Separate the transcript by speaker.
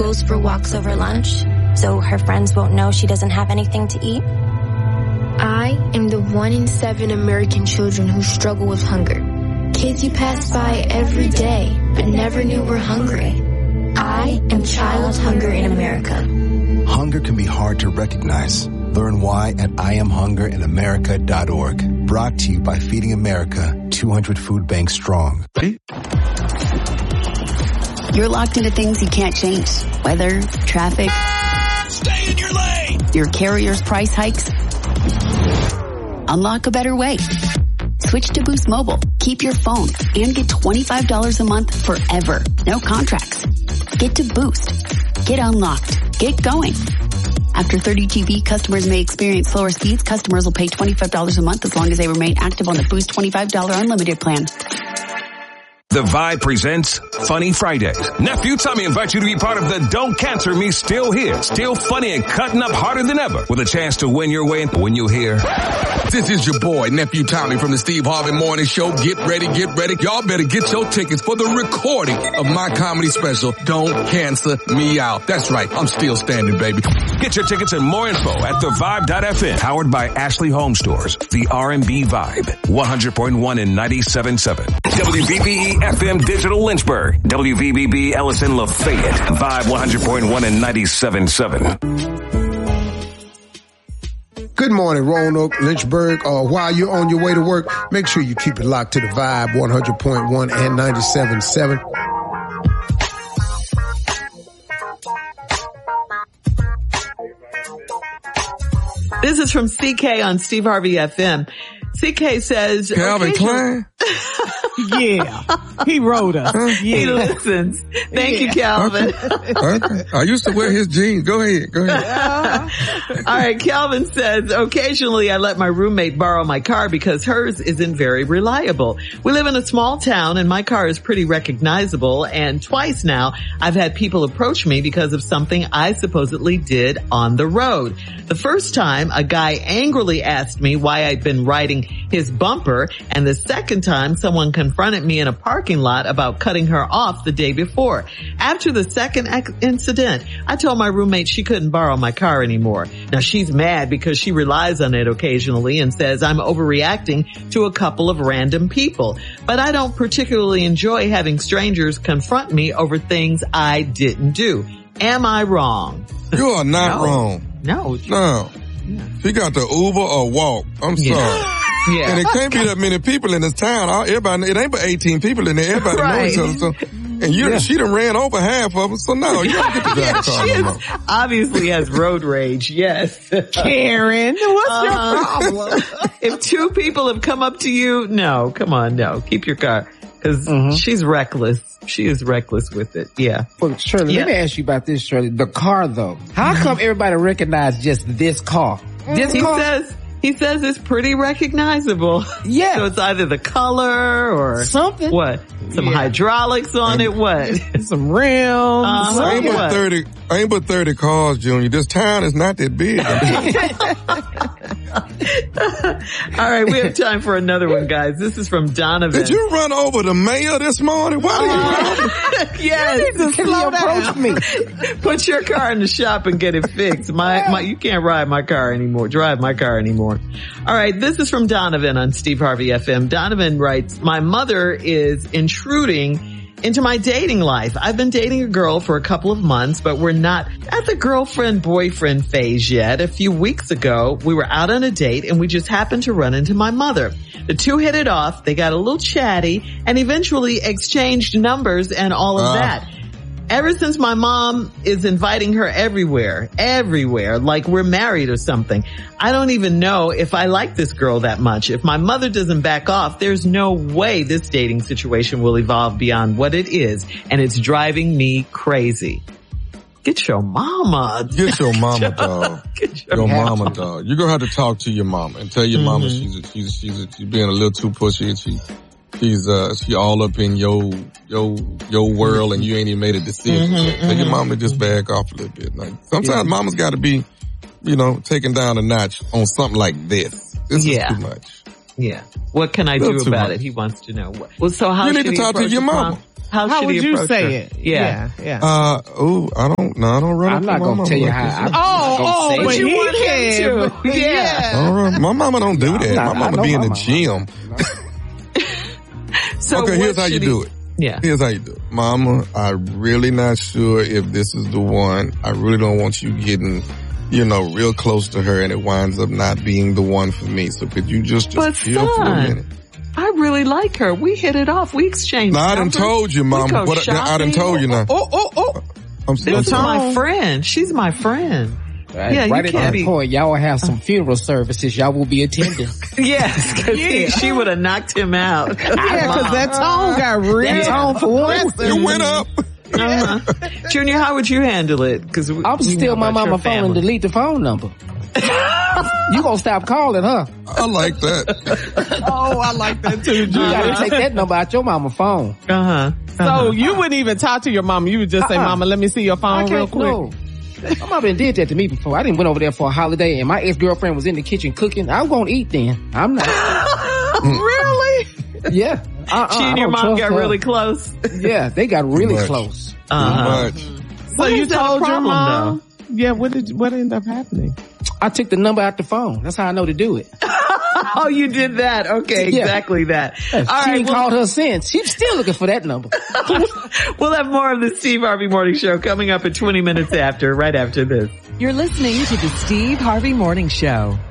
Speaker 1: Goes for walks over lunch, so her friends won't know she doesn't have anything to eat.
Speaker 2: I am the 1 in 7 American children who struggle with hunger. Kids you pass by every day, but never knew were hungry. I am child hunger in America.
Speaker 3: Hunger can be hard to recognize. Learn why at IamHungerInAmerica.org. Brought to you by Feeding America, 200 food banks strong.
Speaker 4: You're locked into things you can't change. Weather, traffic.
Speaker 5: Stay in your lane.
Speaker 4: Your carrier's price hikes. Unlock a better way. Switch to Boost Mobile. Keep your phone and get $25 a month forever. No contracts. Get to Boost. Get unlocked. Get going. After 30 GB, customers may experience slower speeds. Customers will pay $25 a month as long as they remain active on the Boost $25 unlimited plan.
Speaker 5: The Vibe presents Funny Fridays. Nephew Tommy invites you to be part of the Don't Cancel Me Still Here. Still funny and cutting up harder than ever with a chance to win your way when you hear.
Speaker 6: This is your boy, Nephew Tommy from the Steve Harvey Morning Show. Get ready. Y'all better get your tickets for the recording of my comedy special, Don't Cancel Me Out. That's right. I'm still standing, baby.
Speaker 5: Get your tickets and more info at thevibe.fm. Powered by Ashley Home Stores. The R&B Vibe. 100.1 and 97.7. WVBE FM Digital Lynchburg. WVBB Ellison Lafayette. Vibe 100.1 and 97.7.
Speaker 7: Good morning, Roanoke, Lynchburg. While you're on your way to work, make sure you keep it locked to the Vibe 100.1 and 97.7.
Speaker 8: This is from CK on Steve Harvey FM. CK says...
Speaker 6: Calvin Klein?
Speaker 9: Yeah. He wrote us.
Speaker 8: Yeah. He listens. Thank you, Calvin.
Speaker 6: Okay. I used to wear his jeans. Go ahead.
Speaker 8: All right. Calvin says, occasionally I let my roommate borrow my car because hers isn't very reliable. We live in a small town and my car is pretty recognizable, and twice now I've had people approach me because of something I supposedly did on the road. The first time, a guy angrily asked me why I'd been riding his bumper, and the second time someone confronted me in a parking lot about cutting her off the day before. After the second incident, I told my roommate she couldn't borrow my car anymore. Now she's mad because she relies on it occasionally and says I'm overreacting to a couple of random people. But I don't particularly enjoy having strangers confront me over things I didn't do. Am I wrong?
Speaker 6: You are not wrong.
Speaker 8: No.
Speaker 6: She got the Uber or walk. I'm sorry.
Speaker 8: Yeah.
Speaker 6: And it can't be that many people in this town. Everybody, it ain't but 18 people in there. Everybody knows each other. So, and she done ran over half of them. So no, you don't get to drive a car no more.
Speaker 8: Obviously has road rage. Yes.
Speaker 9: Karen, what's your problem?
Speaker 8: If two people have come up to you, no, come on, no, keep your car. Cause she's reckless. She is reckless with it. Yeah.
Speaker 9: Well, Shirley, let me ask you about this, Shirley. The car though. How come everybody recognize just this car?
Speaker 8: He says it's pretty recognizable. Yeah. So it's either the color or
Speaker 9: something.
Speaker 8: What? Some hydraulics on it. What?
Speaker 9: Some rims.
Speaker 6: I ain't but 30 cars, Junior. This town is not that big.
Speaker 8: All right, we have time for another one, guys. This is from Donovan.
Speaker 6: Did you run over the mayor this morning? Why did you run over?
Speaker 8: Yes.
Speaker 9: Approach me.
Speaker 8: Put your car in the shop and get it fixed. You can't ride my car anymore. Drive my car anymore. All right, this is from Donovan on Steve Harvey FM. Donovan writes, my mother is intruding into my dating life. I've been dating a girl for a couple of months, but we're not at the girlfriend-boyfriend phase yet. A few weeks ago, we were out on a date and we just happened to run into my mother. The two hit it off, they got a little chatty, and eventually exchanged numbers and all of that. Ever since my mom is inviting her everywhere, like we're married or something. I don't even know if I like this girl that much. If my mother doesn't back off, there's no way this dating situation will evolve beyond what it is, and it's driving me crazy. Get your mama.
Speaker 6: Get your mama, dog. Your mama, dog. You're gonna have to talk to your mama and tell your mama she's being a little too pushy and she all up in your world and you ain't even made a decision. So your mama just back off a little bit. Like sometimes mama's got to be, taken down a notch on something like this. This is too much.
Speaker 8: Yeah. What can I do about it? He wants to know. Well, so how
Speaker 6: you need to talk to your mama.
Speaker 8: How
Speaker 10: would you say
Speaker 8: her?
Speaker 10: it?
Speaker 8: Yeah.
Speaker 6: I don't run.
Speaker 9: I'm not going to tell you how.
Speaker 10: But you want him to. Yeah.
Speaker 6: My mama don't do that. My mama be in the gym.
Speaker 8: So
Speaker 6: okay, here's how you do it.
Speaker 8: Yeah.
Speaker 6: Here's how you do it. Mama, I'm really not sure if this is the one. I really don't want you getting, real close to her and it winds up not being the one for me. So could you just chill for a minute?
Speaker 8: I really like her. We hit it off. We exchanged
Speaker 6: numbers. I done told you, Mama. I done told you now.
Speaker 8: This is my friend. She's my friend.
Speaker 9: Right, yeah, right at that point, y'all will have some funeral services y'all will be attending.
Speaker 8: Yes, because she would have knocked him out.
Speaker 10: Because that tone got real.
Speaker 9: Tone for what?
Speaker 6: It went up.
Speaker 8: Junior, how would you handle it? Because
Speaker 9: I'm still my mama phone and delete the phone number. You gonna stop calling, huh?
Speaker 6: I like that.
Speaker 10: I like that too, Junior.
Speaker 9: You gotta take that number out your mama's phone.
Speaker 10: So you wouldn't even talk to your mama. You would just say, Mama, let me see your phone real quick.
Speaker 9: No. My mama did that to me before. I didn't went over there for a holiday and my ex-girlfriend was in the kitchen cooking. I won't eat then. I'm not.
Speaker 10: Really?
Speaker 9: Yeah.
Speaker 8: She and your mom got really close?
Speaker 9: Yeah, they got really close.
Speaker 10: So you told your mom? Yeah, what ended up happening?
Speaker 9: I took the number out the phone. That's how I know to do it.
Speaker 8: Oh, you did that. Okay, exactly that.
Speaker 9: She ain't called her since. She's still looking for that number.
Speaker 8: We'll have more of the Steve Harvey Morning Show coming up at 20 minutes after, right after this.
Speaker 11: You're listening to the Steve Harvey Morning Show.